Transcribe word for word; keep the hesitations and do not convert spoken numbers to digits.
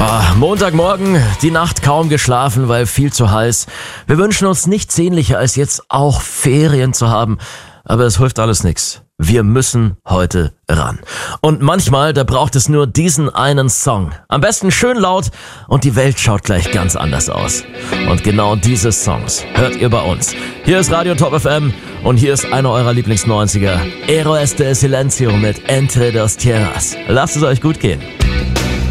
Oh, Montagmorgen, die Nacht kaum geschlafen, weil viel zu heiß. Wir wünschen uns nichts sehnlicher, als jetzt auch Ferien zu haben. Aber es hilft alles nichts. Wir müssen heute ran. Und manchmal, da braucht es nur diesen einen Song. Am besten schön laut und die Welt schaut gleich ganz anders aus. Und genau diese Songs hört ihr bei uns. Hier ist Radio Top F M und hier ist einer eurer Lieblings-neunziger. Héroes del Silencio mit Entre dos Tierras. Lasst es euch gut gehen.